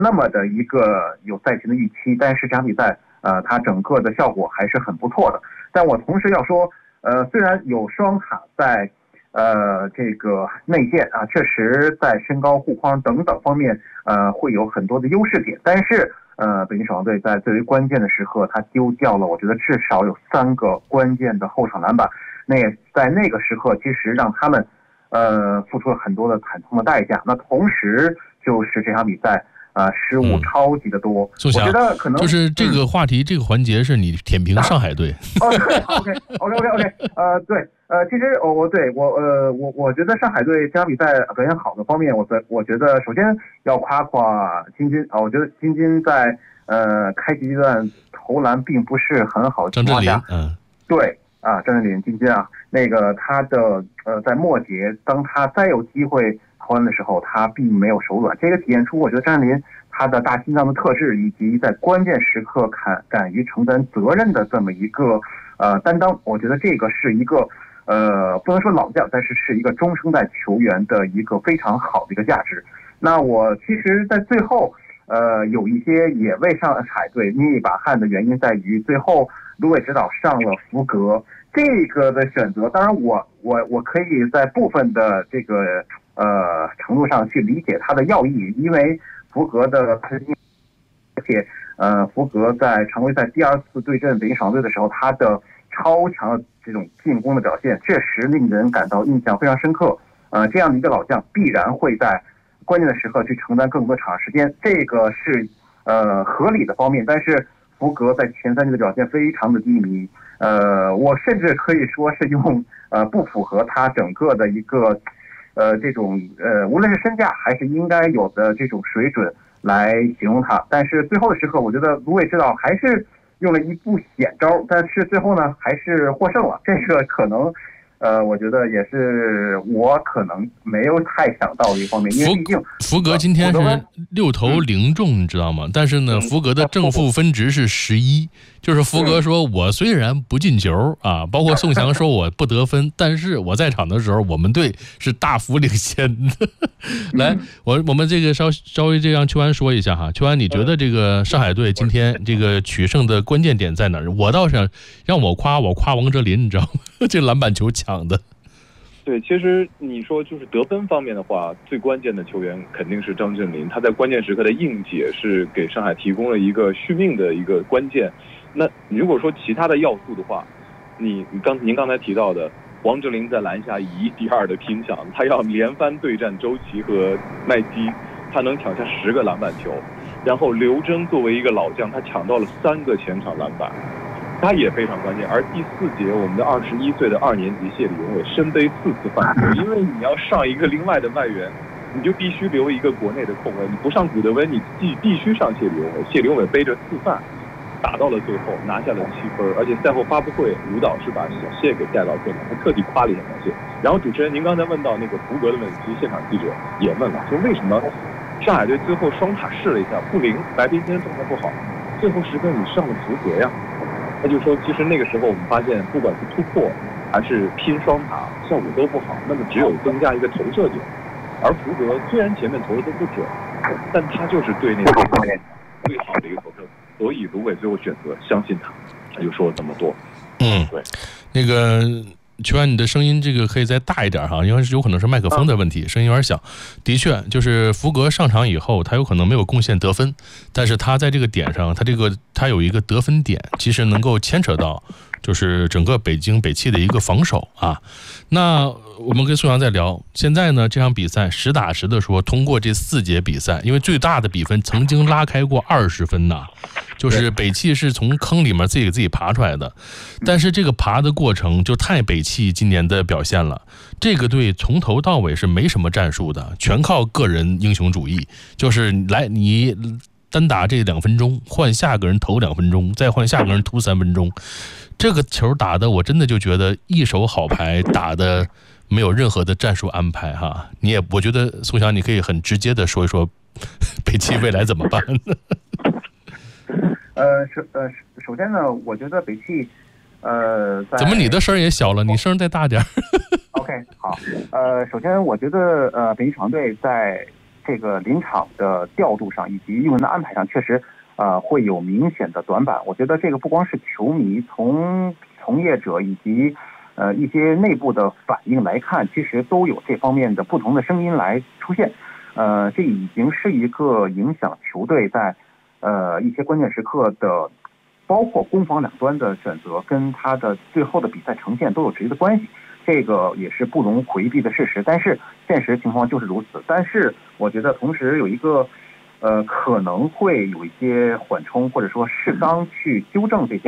那么的一个有赛前的预期，但是这场比赛它整个的效果还是很不错的。但我同时要说，虽然有双塔在这个内线啊，确实在身高、护框等等方面会有很多的优势点，但是北京首钢队在最为关键的时刻，他丢掉了我觉得至少有3个关键的后场篮板，那也在那个时刻其实让他们付出了很多的惨痛的代价。那同时就是这场比赛失误超级的多， 宋翔， 我觉得可能就是这个话题，这个环节是你舔评上海队。 对 ，OK，对，其实我觉得上海队这场比赛表现好的方面，我觉得首先要夸夸金军啊，我觉得金军在开局阶段投篮并不是很好的情况下，对啊，张镇麟金军啊，那个他的在末节当他再有机会投篮的时候，他并没有手软，这个体现出我觉得张镇麟他的大心脏的特质，以及在关键时刻敢于承担责任的这么一个担当。我觉得这个是一个不能说老将，但是是一个中生代球员的一个非常好的一个价值。那我其实在最后有一些也为上海队捏一把汗的原因在于，最后卢伟指导上了福格这个的选择。当然我可以在部分的这个程度上去理解他的要义，因为福格的，而且福格在常规赛第2次对阵北京首钢队的时候，他的超强的这种进攻的表现确实令人感到印象非常深刻。这样的一个老将必然会在关键的时刻去承担更多场时间，这个是合理的方面。但是福格在前3局的表现非常的低迷，我甚至可以说是用不符合他整个的一个这种无论是身价还是应该有的这种水准来形容他。但是最后的时刻，我觉得卢伟指导还是用了一步险招，但是最后呢还是获胜了。这个可能我觉得也是我可能没有太想到的一方面，因为毕竟福格今天是6投0中，你知道吗？但是呢，福格的正负分值是11，就是福格说我虽然不进球啊，包括宋翔说我不得分，但是我在场的时候，我们队是大幅领先的。来，我们这个稍微这样，邱安说一下哈，邱安，你觉得这个上海队今天这个取胜的关键点在哪儿？我倒想让我夸王哲林，你知道吗？这篮板球抢的。 对，其实你说就是得分方面的话，最关键的球员肯定是张镇麟，他在关键时刻的硬解是给上海提供了一个续命的一个关键。那如果说其他的要素的话，您刚才提到的王哲林在篮下以1敌2的拼抢，他要连番对战周琦和麦基，他能抢下10个篮板球。然后刘铮作为一个老将，他抢到了3个前场篮板，他也非常关键。而第4节，我们的21岁的2年级谢李永伟身背4次犯规，因为你要上一个另外的外援，你就必须留一个国内的空位，你不上古德温，你必须上谢李永伟。谢李永伟背着4犯打到了最后，拿下了7分。而且赛后发布会，吴导是把小谢给带到现场，他特地夸了一下小谢。然后主持人，您刚才问到那个福格的问题，现场记者也问了，说为什么上海队最后双塔试了一下，不灵，白冰今天状态不好，最后时刻你上了福格呀？他就说，其实那个时候我们发现，不管是突破还是拼双塔，效果都不好。那么只有增加一个投射点，而福格虽然前面投的都不准，但他就是对那个最好的一个投射，所以卢伟最后选择相信他，他就说了这么多。对， 那个邱安，你的声音这个可以再大一点哈，因为有可能是麦克风的问题，声音有点小。的确，就是福格上场以后，他有可能没有贡献得分，但是他在这个点上，他有一个得分点，其实能够牵扯到就是整个北京北汽的一个防守啊。那我们跟宋阳在聊，现在呢这场比赛实打实的说，通过这4节比赛，因为最大的比分曾经拉开过20分呐。就是北汽是从坑里面自己给自己爬出来的，但是这个爬的过程就太北汽今年的表现了。这个队从头到尾是没什么战术的，全靠个人英雄主义，就是来你单打这2分钟，换下个人投2分钟，再换下个人突3分钟。这个球打的我真的就觉得一手好牌打的没有任何的战术安排哈。我觉得宋翔你可以很直接的说一说北汽未来怎么办呢？ 首先呢，我觉得北汽， 怎么你的声也小了？你声再大点。 OK， 好，首先我觉得北汽首钢队在这个临场的调度上以及用人的安排上，确实会有明显的短板。我觉得这个不光是球迷，从从业者以及一些内部的反应来看，其实都有这方面的不同的声音来出现。这已经是一个影响球队在一些关键时刻的，包括攻防两端的选择，跟他的最后的比赛呈现都有直接的关系。这个也是不容回避的事实，但是现实情况就是如此。但是我觉得同时有一个可能会有一些缓冲，或者说适当去纠正这些